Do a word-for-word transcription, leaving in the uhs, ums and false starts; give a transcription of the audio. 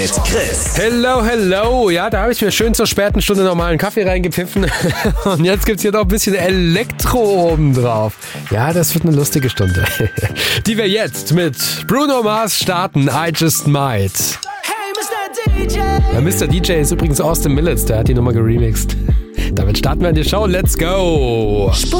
Chris. Hello, hello. Ja, da habe ich mir schön zur späten Stunde nochmal einen Kaffee reingepfiffen. Und jetzt gibt's hier noch ein bisschen Elektro oben drauf. Ja, das wird eine lustige Stunde. Die wir jetzt mit Bruno Mars starten. I Just Might. Hey, Mister D J. Ja, Mister D J ist übrigens Austin Millets, der hat die Nummer geremixed. Damit starten wir in die Show. Let's go.